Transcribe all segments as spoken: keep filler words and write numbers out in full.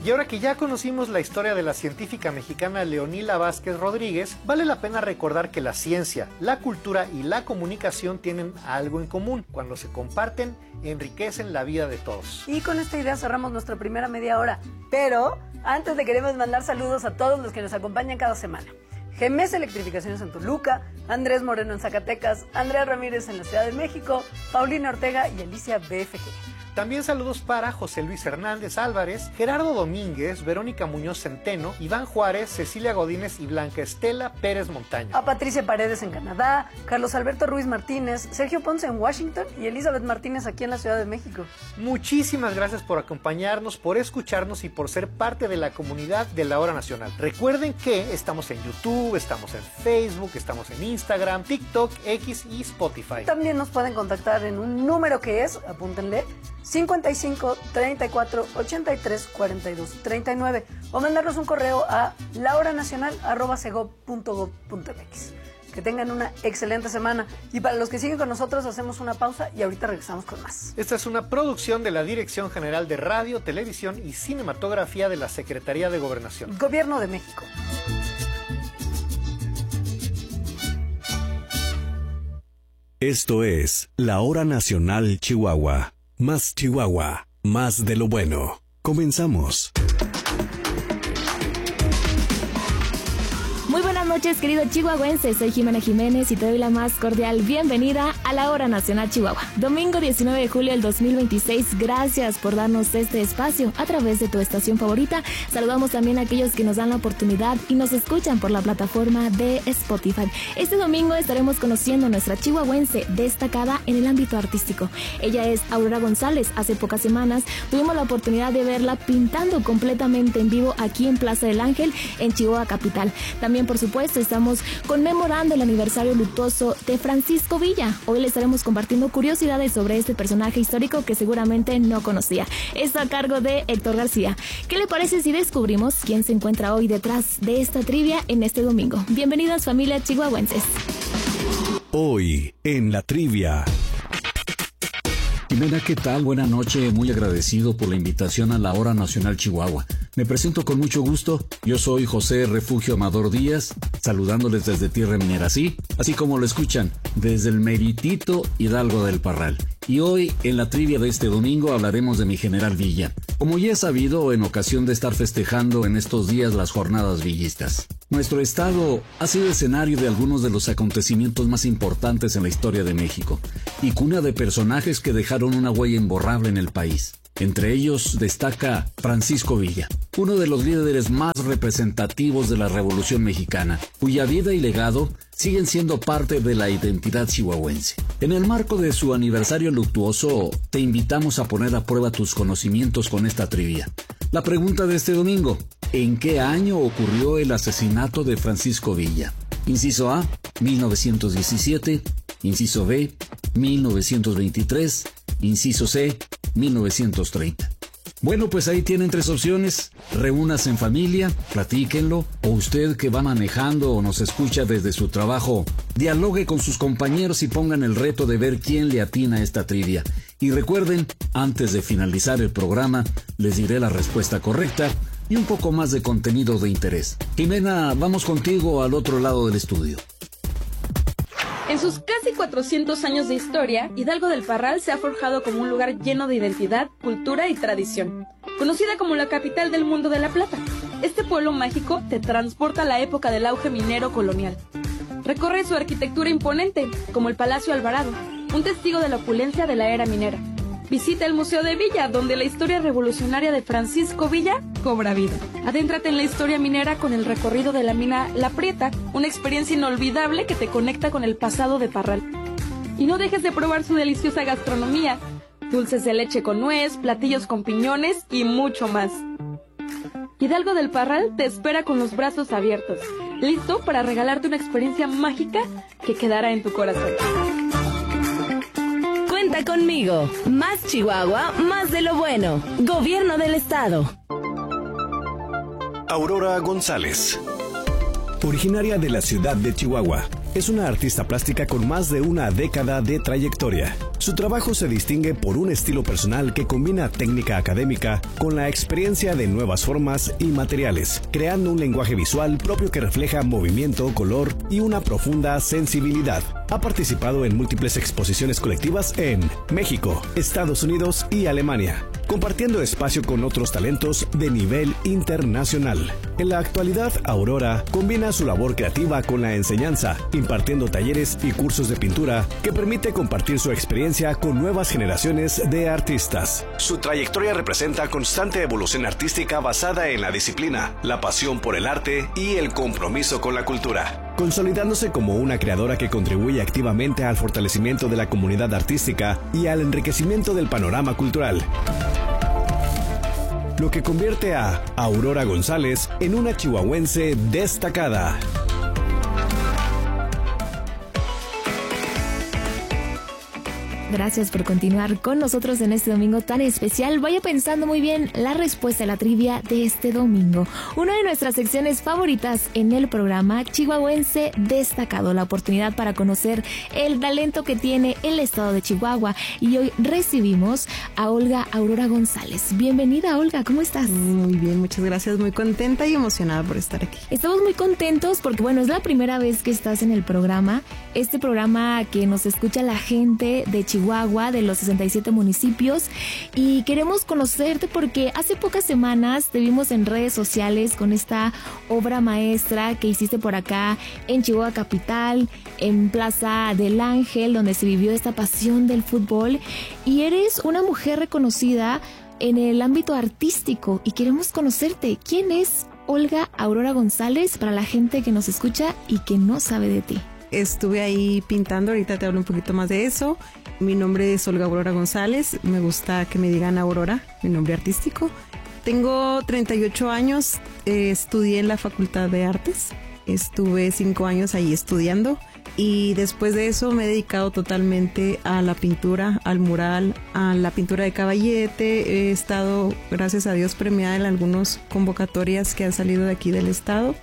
Y ahora que ya conocimos la historia de la científica mexicana Leonila Vázquez Rodríguez, vale la pena recordar que la ciencia, la cultura y la comunicación tienen algo en común. Cuando se comparten, enriquecen la vida de todos. Y con esta idea cerramos nuestra primera media hora. Pero antes le queremos mandar saludos a todos los que nos acompañan cada semana. G M S Electrificaciones en Toluca, Andrés Moreno en Zacatecas, Andrea Ramírez en la Ciudad de México, Paulina Ortega y Alicia B F G. También saludos para José Luis Hernández Álvarez, Gerardo Domínguez, Verónica Muñoz Centeno, Iván Juárez, Cecilia Godínez y Blanca Estela Pérez Montaño. A Patricia Paredes en Canadá, Carlos Alberto Ruiz Martínez, Sergio Ponce en Washington y Elizabeth Martínez aquí en la Ciudad de México. Muchísimas gracias por acompañarnos, por escucharnos y por ser parte de la comunidad de La Hora Nacional. Recuerden que estamos en YouTube, estamos en Facebook, estamos en Instagram, TikTok, X y Spotify. También nos pueden contactar en un número que es, apúntenle, cincuenta y cinco, treinta y cuatro, ochenta y tres, cuarenta y dos, treinta y nueve o mandarnos un correo a lahoranacional arroba segov punto gov punto mx. Que tengan una excelente semana y para los que siguen con nosotros hacemos una pausa y ahorita regresamos con más. Esta es una producción de la Dirección General de Radio, Televisión y Cinematografía de la Secretaría de Gobernación. Gobierno de México. Esto es La Hora Nacional Chihuahua. Más Chihuahua, más de lo bueno. Comenzamos. Muy buenas noches, querido chihuahuense. Soy Jimena Jiménez y te doy la más cordial bienvenida a La Hora Nacional Chihuahua. Domingo diecinueve de julio del dos mil veintiséis. Gracias por darnos este espacio a través de tu estación favorita. Saludamos también a aquellos que nos dan la oportunidad y nos escuchan por la plataforma de Spotify. Este domingo estaremos conociendo a nuestra chihuahuense destacada en el ámbito artístico. Ella es Aurora González. Hace pocas semanas tuvimos la oportunidad de verla pintando completamente en vivo aquí en Plaza del Ángel, en Chihuahua Capital. También, por supuesto, estamos conmemorando el aniversario luctuoso de Francisco Villa. Hoy le estaremos compartiendo curiosidades sobre este personaje histórico que seguramente no conocía. Esto a cargo de Héctor García. ¿Qué le parece si descubrimos quién se encuentra hoy detrás de esta trivia en este domingo? Bienvenidas, familia chihuahuenses. Hoy en la trivia. Jimena, ¿qué tal? Buenas noches, muy agradecido por la invitación a La Hora Nacional Chihuahua. Me presento con mucho gusto, yo soy José Refugio Amador Díaz, saludándoles desde Tierra Minera, sí, así como lo escuchan, desde el meritito Hidalgo del Parral. Y hoy, en la trivia de este domingo, hablaremos de mi general Villa. Como ya he sabido, en ocasión de estar festejando en estos días las jornadas villistas. Nuestro estado ha sido escenario de algunos de los acontecimientos más importantes en la historia de México y cuna de personajes que dejaron una huella imborrable en el país. Entre ellos destaca Francisco Villa, uno de los líderes más representativos de la Revolución Mexicana, cuya vida y legado siguen siendo parte de la identidad chihuahuense. En el marco de su aniversario luctuoso, te invitamos a poner a prueba tus conocimientos con esta trivia. La pregunta de este domingo: ¿en qué año ocurrió el asesinato de Francisco Villa? Inciso A, mil novecientos diecisiete. Inciso B, mil novecientos veintitrés. Inciso C, mil novecientos treinta. Bueno, pues ahí tienen tres opciones. Reúnase en familia, platíquenlo, o usted que va manejando o nos escucha desde su trabajo, dialogue con sus compañeros y pongan el reto de ver quién le atina a esta trivia. Y recuerden, antes de finalizar el programa, les diré la respuesta correcta y un poco más de contenido de interés. Jimena, vamos contigo al otro lado del estudio. En sus casi cuatrocientos años de historia, Hidalgo del Parral se ha forjado como un lugar lleno de identidad, cultura y tradición. Conocida como la capital del mundo de la plata, este pueblo mágico te transporta a la época del auge minero colonial. Recorre su arquitectura imponente, como el Palacio Alvarado, un testigo de la opulencia de la era minera. Visita el Museo de Villa, donde la historia revolucionaria de Francisco Villa cobra vida. Adéntrate en la historia minera con el recorrido de la mina La Prieta, una experiencia inolvidable que te conecta con el pasado de Parral. Y no dejes de probar su deliciosa gastronomía, dulces de leche con nuez, platillos con piñones y mucho más. Hidalgo del Parral te espera con los brazos abiertos, listo para regalarte una experiencia mágica que quedará en tu corazón. Cuenta conmigo. Más Chihuahua, más de lo bueno. Gobierno del Estado. Aurora González. Originaria de la ciudad de Chihuahua, es una artista plástica con más de una década de trayectoria. Su trabajo se distingue por un estilo personal que combina técnica académica con la experiencia de nuevas formas y materiales, creando un lenguaje visual propio que refleja movimiento, color y una profunda sensibilidad. Ha participado en múltiples exposiciones colectivas en México, Estados Unidos y Alemania, compartiendo espacio con otros talentos de nivel internacional. En la actualidad, Aurora combina su labor creativa con la enseñanza, impartiendo talleres y cursos de pintura que permite compartir su experiencia con nuevas generaciones de artistas. Su trayectoria representa constante evolución artística basada en la disciplina, la pasión por el arte y el compromiso con la cultura, consolidándose como una creadora que contribuye activamente al fortalecimiento de la comunidad artística y al enriquecimiento del panorama cultural, lo que convierte a Aurora González en una chihuahuense destacada. Gracias por continuar con nosotros en este domingo tan especial. Vaya pensando muy bien la respuesta a la trivia de este domingo. Una de nuestras secciones favoritas en el programa, Chihuahuense Destacado, la oportunidad para conocer el talento que tiene el estado de Chihuahua. Y hoy recibimos a Olga Aurora González. Bienvenida, Olga, ¿cómo estás? Muy bien, muchas gracias, muy contenta y emocionada por estar aquí. Estamos muy contentos porque, bueno, es la primera vez que estás en el programa. Este programa que nos escucha la gente de Chihuahua, de los sesenta y siete municipios, y queremos conocerte porque hace pocas semanas te vimos en redes sociales con esta obra maestra que hiciste por acá en Chihuahua Capital, en Plaza del Ángel, donde se vivió esta pasión del fútbol, y eres una mujer reconocida en el ámbito artístico y queremos conocerte. ¿Quién es Olga Aurora González para la gente que nos escucha y que no sabe de ti? Estuve ahí pintando, ahorita te hablo un poquito más de eso. Mi nombre es Olga Aurora González, me gusta que me digan Aurora, mi nombre artístico. Tengo treinta y ocho años, eh, estudié en la Facultad de Artes, estuve cinco años ahí estudiando y después de eso me he dedicado totalmente a la pintura, al mural, a la pintura de caballete. He estado, gracias a Dios, premiada en algunas convocatorias que han salido de aquí del estado.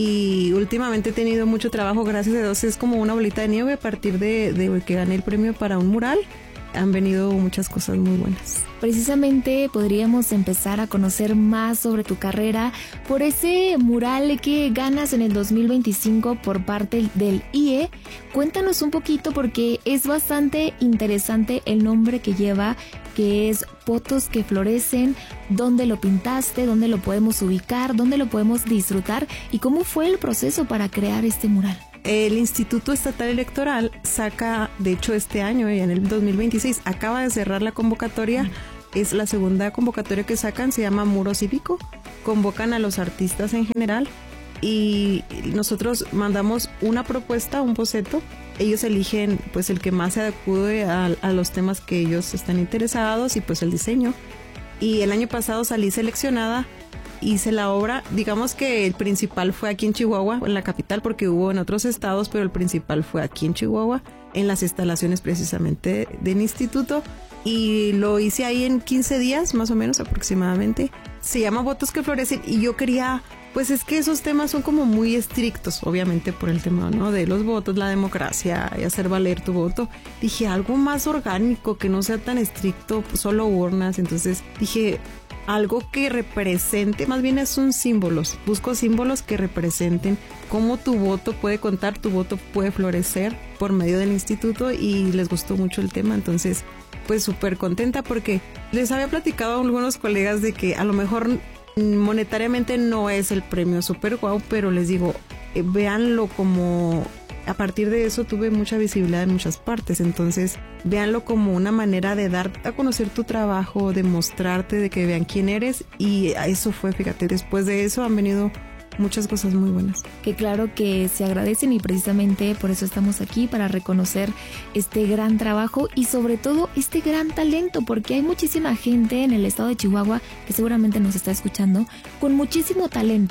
Y últimamente he tenido mucho trabajo, gracias a Dios, es como una bolita de nieve a partir de, de que gané el premio para un mural. Han venido muchas cosas muy buenas. Precisamente podríamos empezar a conocer más sobre tu carrera por ese mural que ganas en el dos mil veinticinco por parte del I E. Cuéntanos un poquito porque es bastante interesante el nombre que lleva, que es Potos que Florecen. ¿Dónde lo pintaste? ¿Dónde lo podemos ubicar? ¿Dónde lo podemos disfrutar? ¿Y cómo fue el proceso para crear este mural? El Instituto Estatal Electoral saca, de hecho este año, en el dos mil veintiséis, acaba de cerrar la convocatoria. Es la segunda convocatoria que sacan, se llama Muro Cívico. Convocan a los artistas en general y nosotros mandamos una propuesta, un boceto. Ellos eligen pues el que más se adecue a, a los temas que ellos están interesados y pues el diseño. Y el año pasado salí seleccionada. Hice la obra, digamos que el principal fue aquí en Chihuahua, en la capital, porque hubo en otros estados, pero el principal fue aquí en Chihuahua, en las instalaciones precisamente del instituto, y lo hice ahí en quince días, más o menos aproximadamente. Se llama Votos que Florecen, y yo quería, pues es que esos temas son como muy estrictos, obviamente por el tema, ¿no?, de los votos, la democracia y hacer valer tu voto. Dije, algo más orgánico, que no sea tan estricto, pues solo urnas. Entonces dije, algo que represente, más bien son símbolos, busco símbolos que representen cómo tu voto puede contar, tu voto puede florecer por medio del instituto, y les gustó mucho el tema. Entonces pues súper contenta porque les había platicado a algunos colegas de que a lo mejor monetariamente no es el premio super guau, pero les digo, eh, véanlo como... A partir de eso tuve mucha visibilidad en muchas partes, entonces véanlo como una manera de dar a conocer tu trabajo, de mostrarte, de que vean quién eres, y eso fue, fíjate, después de eso han venido muchas cosas muy buenas. Que claro que se agradecen y precisamente por eso estamos aquí, para reconocer este gran trabajo y sobre todo este gran talento, porque hay muchísima gente en el estado de Chihuahua que seguramente nos está escuchando con muchísimo talento.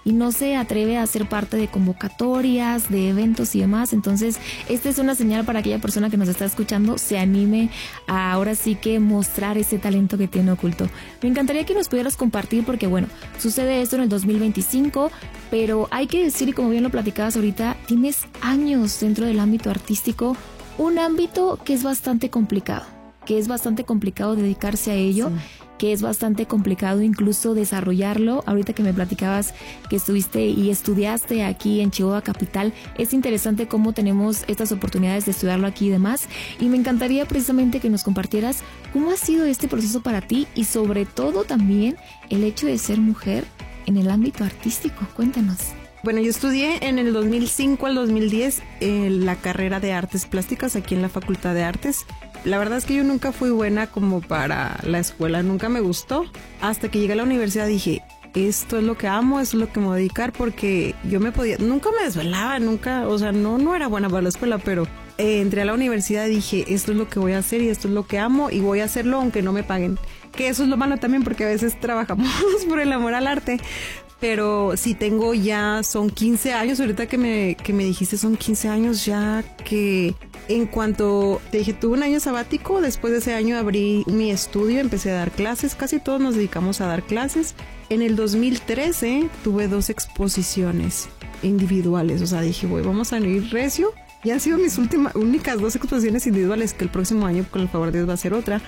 y no se atreve a ser parte de convocatorias, de eventos y demás. Entonces, esta es una señal para aquella persona que nos está escuchando, se anime a ahora sí que mostrar ese talento que tiene oculto. Me encantaría que nos pudieras compartir porque, bueno, sucede esto en el dos mil veinticinco, pero hay que decir, y como bien lo platicabas ahorita, tienes años dentro del ámbito artístico, un ámbito que es bastante complicado, que es bastante complicado dedicarse a ello, sí. que es bastante complicado incluso desarrollarlo. Ahorita que me platicabas que estuviste y estudiaste aquí en Chihuahua Capital, es interesante cómo tenemos estas oportunidades de estudiarlo aquí y demás, y me encantaría precisamente que nos compartieras cómo ha sido este proceso para ti y sobre todo también el hecho de ser mujer en el ámbito artístico. Cuéntanos. Bueno, yo estudié en el dos mil cinco al dos mil diez eh, la carrera de Artes Plásticas aquí en la Facultad de Artes. La verdad es que yo nunca fui buena como para la escuela, nunca me gustó. Hasta que llegué a la universidad dije, esto es lo que amo, esto es lo que me voy a dedicar, porque yo me podía, nunca me desvelaba, nunca, o sea, no, no era buena para la escuela, pero eh, entré a la universidad y dije, esto es lo que voy a hacer y esto es lo que amo y voy a hacerlo aunque no me paguen. Que eso es lo malo también, porque a veces trabajamos por el amor al arte. Pero sí tengo ya, son quince años, ahorita que me, que me dijiste son quince años ya que en cuanto te dije, tuve un año sabático, después de ese año abrí mi estudio, empecé a dar clases, casi todos nos dedicamos a dar clases. En el dos mil trece tuve dos exposiciones individuales, o sea, dije, voy, vamos a ir recio. Y han sido mis últimas, únicas dos exposiciones individuales, que el próximo año, con el favor de Dios, va a ser otra.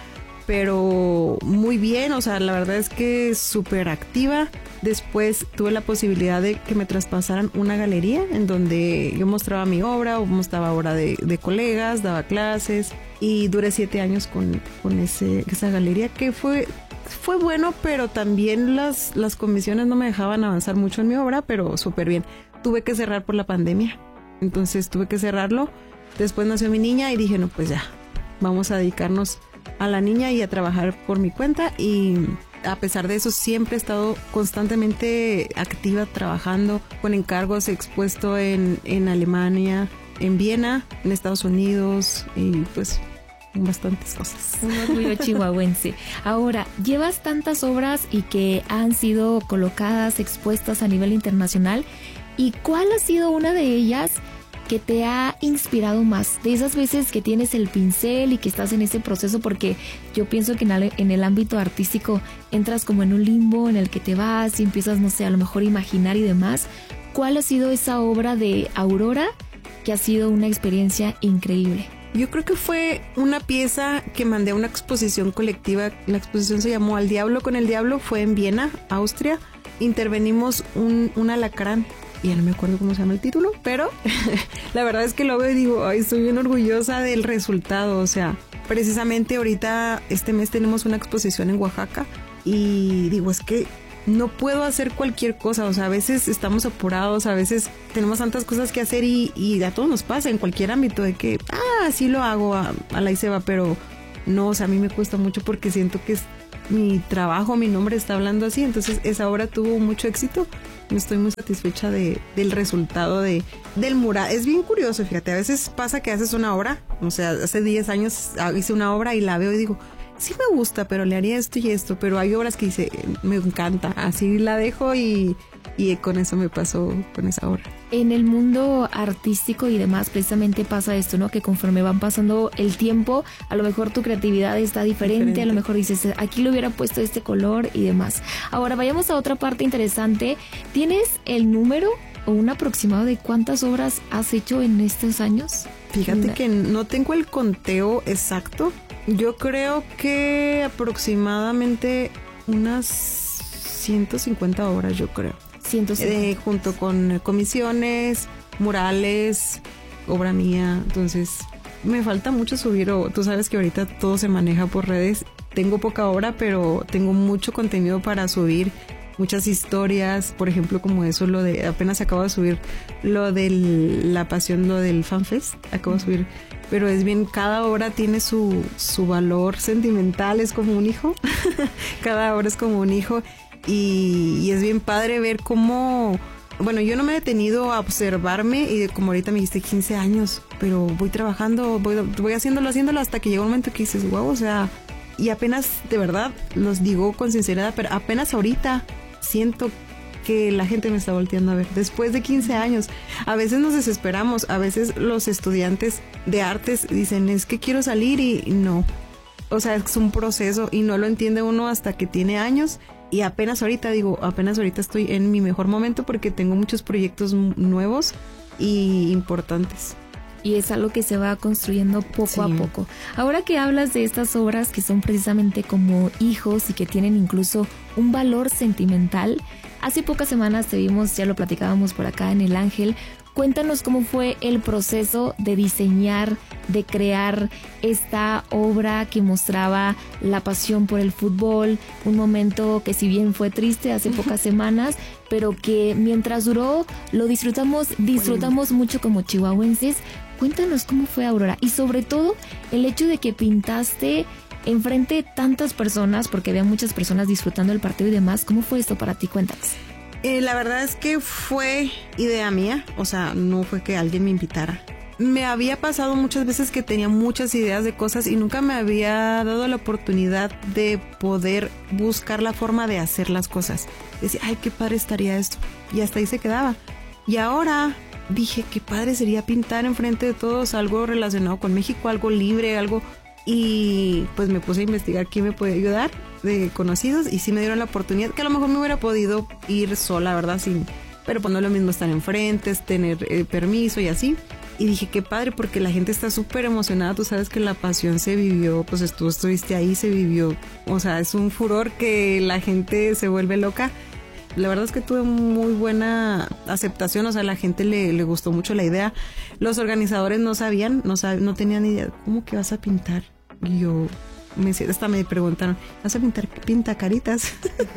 Pero muy bien, o sea, la verdad es que súper activa. Después tuve la posibilidad de que me traspasaran una galería en donde yo mostraba mi obra o mostraba obra de, de colegas, daba clases y duré siete años con, con ese, esa galería que fue, fue bueno, pero también las, las comisiones no me dejaban avanzar mucho en mi obra, pero súper bien. Tuve que cerrar por la pandemia, entonces tuve que cerrarlo. Después nació mi niña y dije, no, pues ya, vamos a dedicarnos a la niña y a trabajar por mi cuenta, y a pesar de eso siempre he estado constantemente activa trabajando con encargos, expuesto en, en Alemania, en Viena, en Estados Unidos y pues bastantes cosas. Un orgullo chihuahuense. Ahora, llevas tantas obras y que han sido colocadas, expuestas a nivel internacional, ¿y cuál ha sido una de ellas que te ha inspirado más? De esas veces que tienes el pincel y que estás en ese proceso, porque yo pienso que en el, en el ámbito artístico entras como en un limbo en el que te vas y empiezas, no sé, a lo mejor imaginar y demás. ¿Cuál ha sido esa obra de Aurora que ha sido una experiencia increíble? Yo creo que fue una pieza que mandé a una exposición colectiva. La exposición se llamó Al Diablo con el Diablo, fue en Viena, Austria. Intervenimos un, un alacrán. Ya no me acuerdo cómo se llama el título, pero la verdad es que lo veo y digo, ay, estoy bien orgullosa del resultado. O sea, precisamente ahorita este mes tenemos una exposición en Oaxaca y digo, es que no puedo hacer cualquier cosa. O sea, a veces estamos apurados, a veces tenemos tantas cosas que hacer y, y a todos nos pasa en cualquier ámbito de que, ah, sí lo hago, a, a la y se va, pero no, o sea, a mí me cuesta mucho porque siento que es mi trabajo, mi nombre está hablando así. Entonces esa obra tuvo mucho éxito. Estoy muy satisfecha de, del resultado de, del mural. Es bien curioso, fíjate, a veces pasa que haces una obra, o sea, hace diez años hice una obra y la veo y digo, sí me gusta, pero le haría esto y esto, pero hay obras que dice, me encanta, así la dejo y, y con eso me pasó con esa obra. En el mundo artístico y demás precisamente pasa esto, ¿no? Que conforme van pasando el tiempo, a lo mejor tu creatividad está diferente, diferente. A lo mejor dices, aquí le hubiera puesto este color y demás. Ahora vayamos a otra parte interesante. ¿Tienes el número o un aproximado de cuántas obras has hecho en estos años? Fíjate que no tengo el conteo exacto. Yo creo que aproximadamente unas ciento cincuenta obras, yo creo. ciento cincuenta. Eh, junto con comisiones, murales, obra mía. Entonces, me falta mucho subir. O, tú sabes que ahorita todo se maneja por redes. Tengo poca obra, pero tengo mucho contenido para subir. Muchas historias, por ejemplo, como eso, lo de, apenas acabo de subir lo de la pasión, lo del FanFest, acabo de subir, pero es bien, cada obra tiene su, su valor sentimental, es como un hijo, cada obra es como un hijo, y, y es bien padre ver cómo, bueno, yo no me he detenido a observarme, y como ahorita me dijiste quince años, pero voy trabajando, voy, voy haciéndolo, haciéndolo, hasta que llega un momento que dices, wow, o sea, y apenas, de verdad, los digo con sinceridad, pero apenas ahorita siento que la gente me está volteando a ver después de quince años. A veces nos desesperamos, a veces los estudiantes de artes dicen, es que quiero salir y no. O sea, es un proceso y no lo entiende uno hasta que tiene años. Y apenas ahorita, digo, apenas ahorita estoy en mi mejor momento porque tengo muchos proyectos nuevos y importantes. Y es algo que se va construyendo poco sí. a poco. Ahora que hablas de estas obras que son precisamente como hijos y que tienen incluso un valor sentimental, hace pocas semanas te vimos, ya lo platicábamos por acá en El Ángel. Cuéntanos cómo fue el proceso de diseñar, de crear esta obra que mostraba la pasión por el fútbol, un momento que si bien fue triste hace pocas semanas, pero que mientras duró lo disfrutamos, disfrutamos mucho como chihuahuenses. Cuéntanos cómo fue, Aurora, y sobre todo el hecho de que pintaste enfrente de tantas personas, porque había muchas personas disfrutando el partido y demás. ¿Cómo fue esto para ti? Cuéntanos. Eh, la verdad es que fue idea mía, o sea, no fue que alguien me invitara. Me había pasado muchas veces que tenía muchas ideas de cosas y nunca me había dado la oportunidad de poder buscar la forma de hacer las cosas. Decía, ay, qué padre estaría esto. Y hasta ahí se quedaba. Y ahora dije, qué padre sería pintar enfrente de todos algo relacionado con México, algo libre, algo... Y pues me puse a investigar quién me puede ayudar de conocidos y sí me dieron la oportunidad, que a lo mejor me hubiera podido ir sola, ¿verdad? Sin, pero pues no es lo mismo estar enfrente, es tener eh, permiso y así. Y dije, qué padre, porque la gente está súper emocionada. Tú sabes que la pasión se vivió, pues tú estuviste ahí, se vivió. O sea, es un furor que la gente se vuelve loca. La verdad es que tuve muy buena aceptación, o sea, a la gente le, le gustó mucho la idea. Los organizadores no sabían, no, sab, no tenían ni idea, ¿cómo que vas a pintar? Y yo, me, hasta me preguntaron, ¿vas a pintar pintacaritas?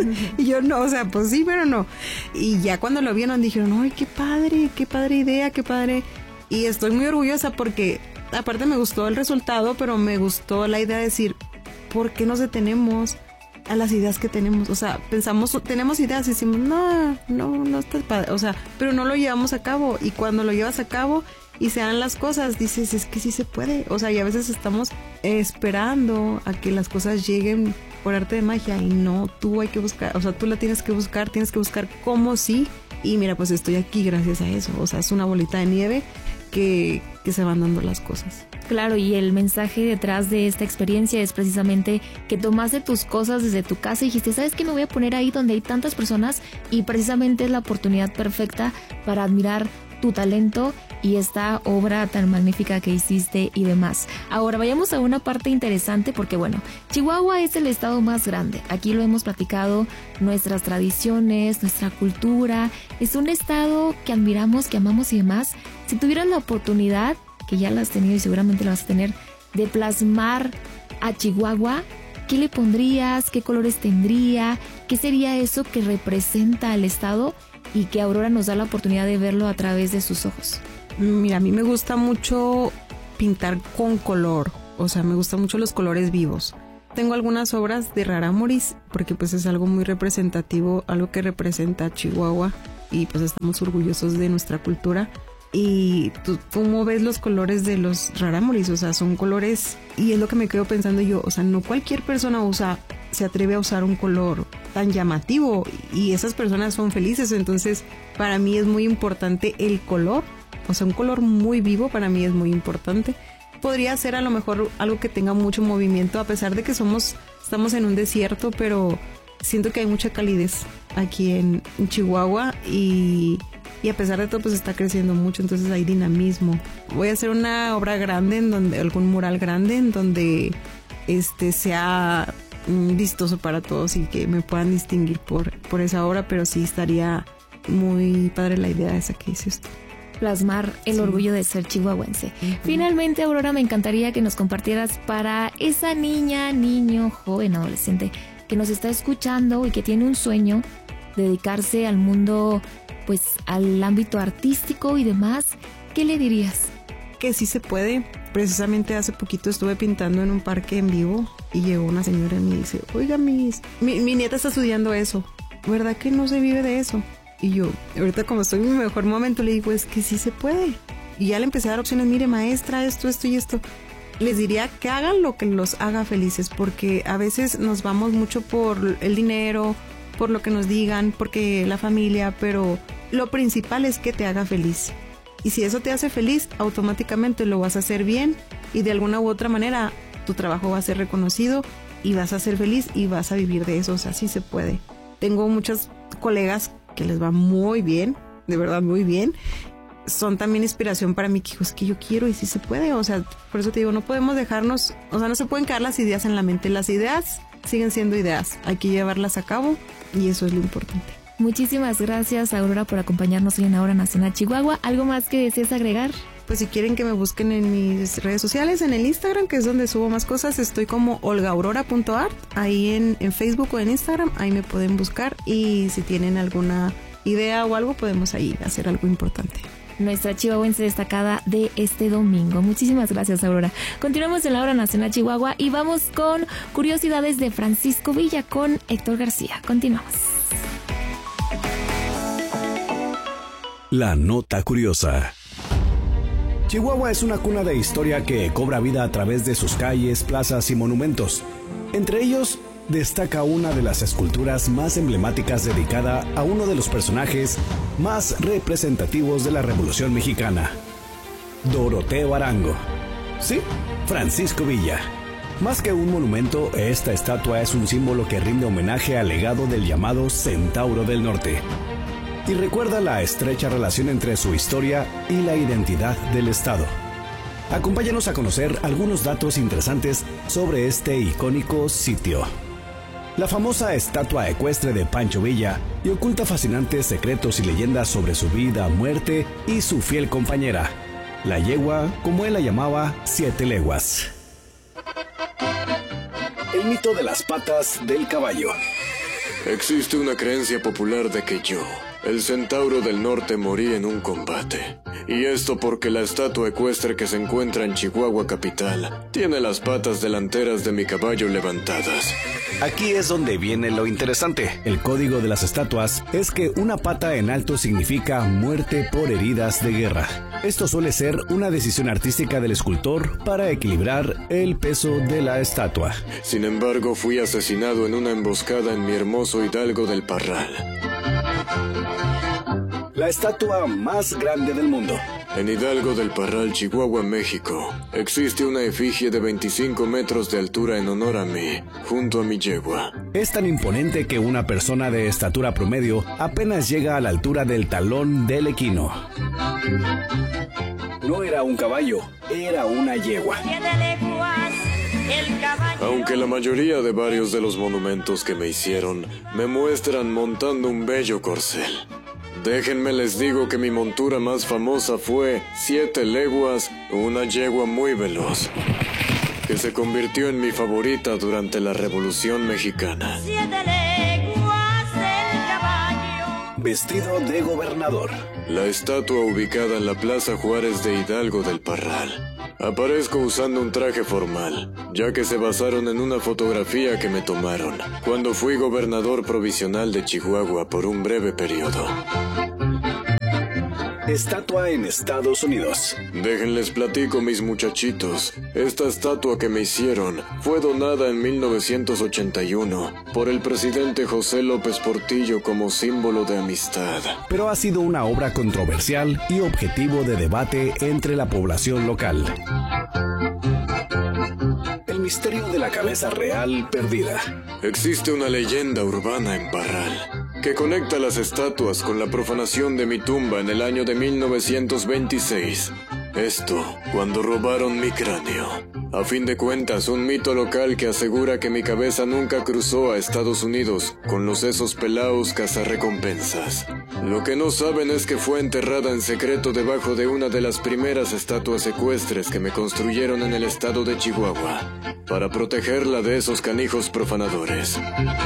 Y yo, no, o sea, pues sí, pero no. Y ya cuando lo vieron dijeron, ¡ay, qué padre, qué padre idea, qué padre! Y estoy muy orgullosa porque, aparte me gustó el resultado, pero me gustó la idea de decir, ¿por qué nos detenemos a las ideas que tenemos? O sea, pensamos, tenemos ideas y decimos, no, no, no está padre, o sea, pero no lo llevamos a cabo. Y cuando lo llevas a cabo y se dan las cosas, dices, es que sí se puede. O sea, y a veces estamos esperando a que las cosas lleguen por arte de magia y no, tú hay que buscar, o sea, tú la tienes que buscar, tienes que buscar cómo sí. Y mira, pues estoy aquí gracias a eso. O sea, es una bolita de nieve que, que se van dando las cosas. Claro, y el mensaje detrás de esta experiencia es precisamente que tomaste tus cosas desde tu casa y dijiste, ¿sabes qué? Me voy a poner ahí donde hay tantas personas y precisamente es la oportunidad perfecta para admirar tu talento y esta obra tan magnífica que hiciste y demás. Ahora vayamos a una parte interesante porque bueno, Chihuahua es el estado más grande. Aquí lo hemos platicado, nuestras tradiciones, nuestra cultura. Es un estado que admiramos, que amamos y demás. Si tuvieras la oportunidad, que ya la has tenido y seguramente la vas a tener, de plasmar a Chihuahua, ¿qué le pondrías? ¿Qué colores tendría? ¿Qué sería eso que representa al estado y que Aurora nos da la oportunidad de verlo a través de sus ojos? Mira, a mí me gusta mucho pintar con color, o sea, me gustan mucho los colores vivos. Tengo algunas obras de Rarámuris porque pues es algo muy representativo, algo que representa a Chihuahua y pues estamos orgullosos de nuestra cultura. Y tú, ¿cómo ves los colores de los Rarámuris? O sea, son colores, y es lo que me quedo pensando yo, o sea, no cualquier persona usa, se atreve a usar un color tan llamativo y esas personas son felices. Entonces, para mí es muy importante el color, o sea, un color muy vivo para mí es muy importante. Podría ser a lo mejor algo que tenga mucho movimiento, a pesar de que somos, estamos en un desierto, pero siento que hay mucha calidez aquí en, en Chihuahua y... Y a pesar de todo, pues está creciendo mucho, entonces hay dinamismo. Voy a hacer una obra grande, en donde algún mural grande, en donde este sea mm, vistoso para todos y que me puedan distinguir por, por esa obra, pero sí estaría muy padre la idea esa que dices tú. Plasmar el sí. orgullo de ser chihuahuense. Uh-huh. Finalmente, Aurora, me encantaría que nos compartieras para esa niña, niño, joven, adolescente que nos está escuchando y que tiene un sueño, dedicarse al mundo, pues al ámbito artístico y demás, ¿qué le dirías? Que sí se puede. Precisamente hace poquito estuve pintando en un parque en vivo y llegó una señora y me dice, oiga, mis, mi, mi nieta está estudiando eso, ¿verdad que no se vive de eso? Y yo, ahorita como estoy en mi mejor momento, le digo, es que sí se puede. Y ya le empecé a dar opciones, mire maestra, esto, esto y esto. Les diría que hagan lo que los haga felices, porque a veces nos vamos mucho por el dinero por lo que nos digan, porque la familia, pero lo principal es que te haga feliz. Y si eso te hace feliz, automáticamente lo vas a hacer bien y de alguna u otra manera tu trabajo va a ser reconocido y vas a ser feliz y vas a vivir de eso. O sea, sí se puede. Tengo muchas colegas que les va muy bien, de verdad muy bien. Son también inspiración para mí, que es que yo quiero y sí se puede. O sea, por eso te digo, no podemos dejarnos, o sea, no se pueden quedar las ideas en la mente. Las ideas siguen siendo ideas, hay que llevarlas a cabo y eso es lo importante. Muchísimas gracias, Aurora, por acompañarnos hoy en Ahora Nacional Chihuahua. ¿Algo más que desees agregar? Pues si quieren que me busquen en mis redes sociales, en el Instagram, que es donde subo más cosas, estoy como olga aurora punto art, ahí en, en Facebook o en Instagram, ahí me pueden buscar y si tienen alguna idea o algo, podemos ahí hacer algo importante. Nuestra chihuahuense destacada de este domingo. Muchísimas gracias, Aurora. Continuamos en la Hora Nacional Chihuahua y vamos con curiosidades de Francisco Villa con Héctor García. Continuamos. La nota curiosa. Chihuahua es una cuna de historia que cobra vida a través de sus calles, plazas y monumentos. Entre ellos, destaca una de las esculturas más emblemáticas dedicada a uno de los personajes más representativos de la Revolución Mexicana, Doroteo Arango. Sí, Francisco Villa. Más que un monumento, esta estatua es un símbolo que rinde homenaje al legado del llamado Centauro del Norte y recuerda la estrecha relación entre su historia y la identidad del Estado. Acompáñanos a conocer algunos datos interesantes sobre este icónico sitio. La famosa estatua ecuestre de Pancho Villa y oculta fascinantes secretos y leyendas sobre su vida, muerte y su fiel compañera, la yegua, como él la llamaba, Siete Leguas. El mito de las patas del caballo. Existe una creencia popular de que yo, el Centauro del Norte, morí en un combate. Y esto porque la estatua ecuestre que se encuentra en Chihuahua capital tiene las patas delanteras de mi caballo levantadas. Aquí es donde viene lo interesante. El código de las estatuas es que una pata en alto significa muerte por heridas de guerra. Esto suele ser una decisión artística del escultor para equilibrar el peso de la estatua. Sin embargo, fui asesinado en una emboscada en mi hermoso Hidalgo del Parral. La estatua más grande del mundo. En Hidalgo del Parral, Chihuahua, México, existe una efigie de veinticinco metros de altura en honor a mí, junto a mi yegua. Es tan imponente que una persona de estatura promedio apenas llega a la altura del talón del equino. No era un caballo, era una yegua. Aunque la mayoría de varios de los monumentos que me hicieron me muestran montando un bello corcel, déjenme les digo que mi montura más famosa fue Siete Leguas, una yegua muy veloz, que se convirtió en mi favorita durante la Revolución Mexicana. Siete leguas el caballo. Vestido de gobernador. La estatua ubicada en la Plaza Juárez de Hidalgo del Parral. Aparezco usando un traje formal, ya que se basaron en una fotografía que me tomaron cuando fui gobernador provisional de Chihuahua por un breve periodo. Estatua en Estados Unidos. Déjenles platico, mis muchachitos. Esta estatua que me hicieron fue donada en mil novecientos ochenta y uno por el presidente José López Portillo como símbolo de amistad. Pero ha sido una obra controversial y objetivo de debate entre la población local. El misterio de la cabeza real perdida. Existe una leyenda urbana en Parral que conecta las estatuas con la profanación de mi tumba en el año de mil novecientos veintiséis. Esto, cuando robaron mi cráneo. A fin de cuentas, un mito local que asegura que mi cabeza nunca cruzó a Estados Unidos con los esos pelaos cazarrecompensas. Lo que no saben es que fue enterrada en secreto debajo de una de las primeras estatuas ecuestres que me construyeron en el estado de Chihuahua, para protegerla de esos canijos profanadores.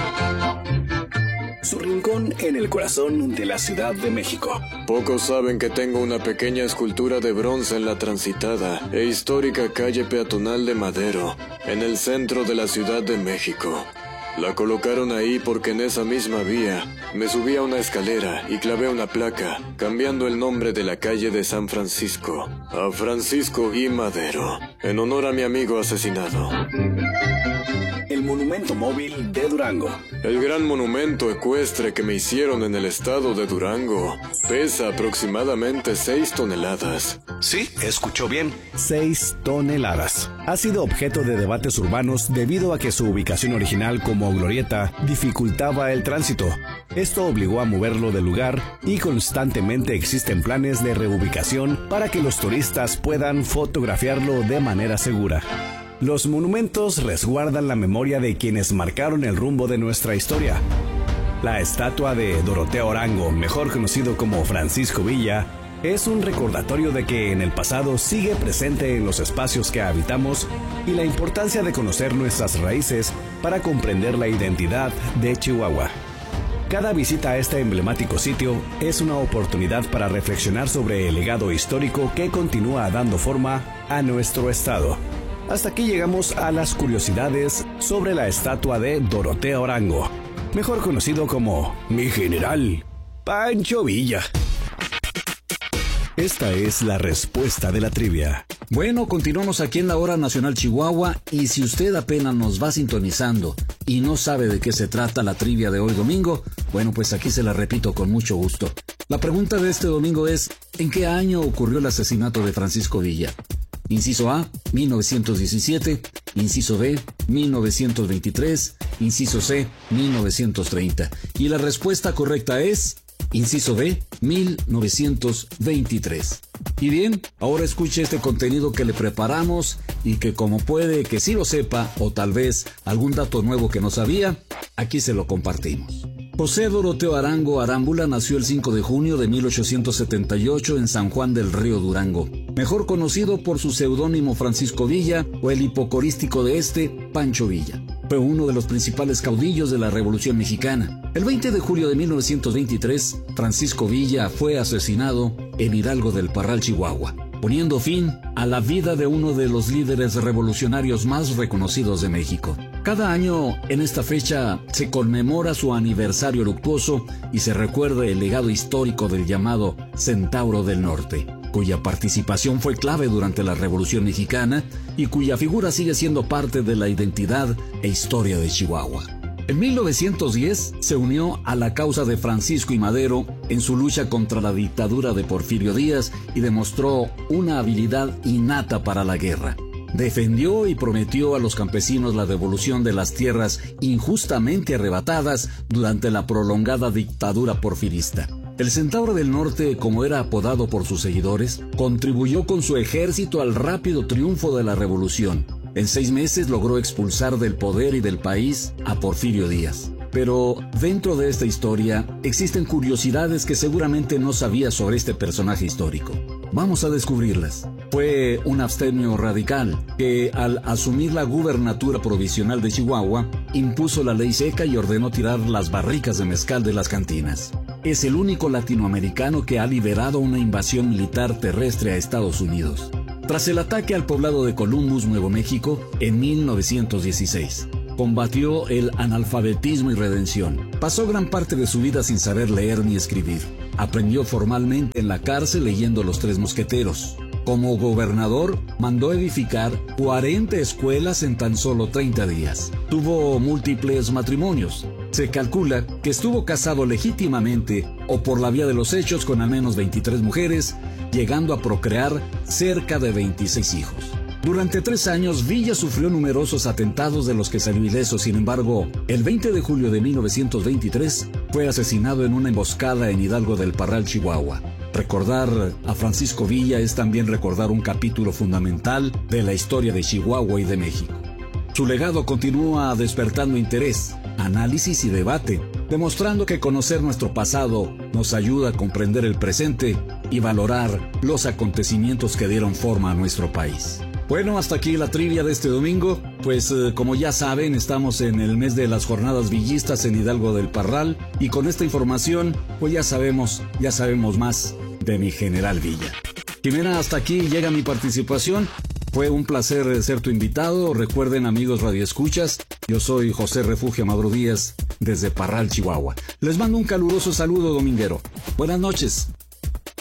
Su rincón en el corazón de la Ciudad de México. Pocos saben que tengo una pequeña escultura de bronce en la transitada e histórica calle peatonal de Madero, en el centro de la Ciudad de México. La colocaron ahí porque en esa misma vía me subí a una escalera y clavé una placa, cambiando el nombre de la calle de San Francisco a Francisco I. Madero, en honor a mi amigo asesinado. el monumento móvil de Durango. El gran monumento ecuestre que me hicieron en el estado de Durango pesa aproximadamente seis toneladas. Sí, escuchó bien. seis toneladas. Ha sido objeto de debates urbanos debido a que su ubicación original como glorieta dificultaba el tránsito. Esto obligó a moverlo del lugar y constantemente existen planes de reubicación para que los turistas puedan fotografiarlo de manera segura. Los monumentos resguardan la memoria de quienes marcaron el rumbo de nuestra historia. La estatua de Dorotea Orango, mejor conocido como Francisco Villa, es un recordatorio de que en el pasado sigue presente en los espacios que habitamos y la importancia de conocer nuestras raíces para comprender la identidad de Chihuahua. Cada visita a este emblemático sitio es una oportunidad para reflexionar sobre el legado histórico que continúa dando forma a nuestro estado. Hasta aquí llegamos a las curiosidades sobre la estatua de Dorotea Orango, mejor conocido como mi general Pancho Villa. Esta es la respuesta de la trivia. Bueno, continuamos aquí en la Hora Nacional Chihuahua y si usted apenas nos va sintonizando y no sabe de qué se trata la trivia de hoy domingo, bueno, pues aquí se la repito con mucho gusto. La pregunta de este domingo es, ¿en qué año ocurrió el asesinato de Francisco Villa? Inciso A, mil novecientos diecisiete, inciso B, mil novecientos veintitrés, inciso C, mil novecientos treinta. Y la respuesta correcta es, inciso B, mil novecientos veintitrés. Y bien, ahora escuche este contenido que le preparamos y que como puede que sí lo sepa o tal vez algún dato nuevo que no sabía, aquí se lo compartimos. José Doroteo Arango Arámbula nació el cinco de junio de mil ochocientos setenta y ocho en San Juan del Río, Durango, mejor conocido por su seudónimo Francisco Villa o el hipocorístico de este, Pancho Villa. Fue uno de los principales caudillos de la Revolución Mexicana. El veinte de julio de mil novecientos veintitrés, Francisco Villa fue asesinado en Hidalgo del Parral, Chihuahua, poniendo fin a la vida de uno de los líderes revolucionarios más reconocidos de México. Cada año en esta fecha se conmemora su aniversario luctuoso y se recuerda el legado histórico del llamado Centauro del Norte, cuya participación fue clave durante la Revolución Mexicana y cuya figura sigue siendo parte de la identidad e historia de Chihuahua. En mil novecientos diez se unió a la causa de Francisco I. Madero en su lucha contra la dictadura de Porfirio Díaz y demostró una habilidad innata para la guerra. Defendió y prometió a los campesinos la devolución de las tierras injustamente arrebatadas durante la prolongada dictadura porfirista. El Centauro del Norte, como era apodado por sus seguidores, contribuyó con su ejército al rápido triunfo de la revolución. En seis meses logró expulsar del poder y del país a Porfirio Díaz. Pero dentro de esta historia existen curiosidades que seguramente no sabía sobre este personaje histórico. Vamos a descubrirlas. Fue un abstemio radical que, al asumir la gubernatura provisional de Chihuahua, impuso la ley seca y ordenó tirar las barricas de mezcal de las cantinas. Es el único latinoamericano que ha liderado una invasión militar terrestre a Estados Unidos. Tras el ataque al poblado de Columbus, Nuevo México, en mil novecientos dieciséis, combatió el analfabetismo y redención. Pasó gran parte de su vida sin saber leer ni escribir. Aprendió formalmente en la cárcel leyendo Los Tres Mosqueteros. Como gobernador, mandó edificar cuarenta escuelas en tan solo treinta días. Tuvo múltiples matrimonios. Se calcula que estuvo casado legítimamente o por la vía de los hechos con al menos veintitrés mujeres, llegando a procrear cerca de veintiséis hijos. Durante tres años, Villa sufrió numerosos atentados de los que salió ileso. Sin embargo, el veinte de julio de mil novecientos veintitrés fue asesinado en una emboscada en Hidalgo del Parral, Chihuahua. Recordar a Francisco Villa es también recordar un capítulo fundamental de la historia de Chihuahua y de México. Su legado continúa despertando interés, análisis y debate, demostrando que conocer nuestro pasado nos ayuda a comprender el presente y valorar los acontecimientos que dieron forma a nuestro país. Bueno, hasta aquí la trivia de este domingo. Pues eh, como ya saben, estamos en el mes de las jornadas villistas en Hidalgo del Parral y con esta información pues ya sabemos, ya sabemos más de mi general Villa. Jimena, hasta aquí llega mi participación. Fue un placer ser tu invitado. Recuerden, amigos radioescuchas, yo soy José Refugio Amador Díaz desde Parral, Chihuahua. Les mando un caluroso saludo dominguero. Buenas noches.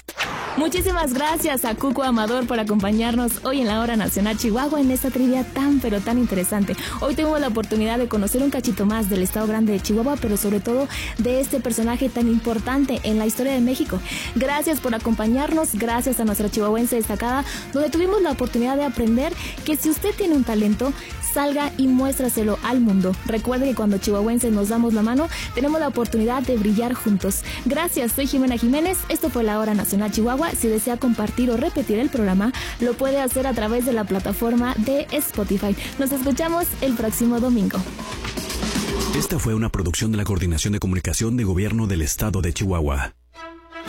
Muchísimas gracias a Cuco Amador por acompañarnos hoy en la Hora Nacional Chihuahua en esta trivia tan pero tan interesante. Hoy tuvimos la oportunidad de conocer un cachito más del Estado Grande de Chihuahua, pero sobre todo de este personaje tan importante en la historia de México. Gracias por acompañarnos, gracias a nuestra chihuahuense destacada, donde tuvimos la oportunidad de aprender que si usted tiene un talento, salga y muéstraselo al mundo. Recuerde que cuando chihuahuenses nos damos la mano, tenemos la oportunidad de brillar juntos. Gracias, soy Jimena Jiménez, esto fue la Hora Nacional Chihuahua. Si desea compartir o repetir el programa, lo puede hacer a través de la plataforma de Spotify. Nos escuchamos el próximo domingo. Esta fue una producción de la Coordinación de Comunicación de Gobierno del Estado de Chihuahua.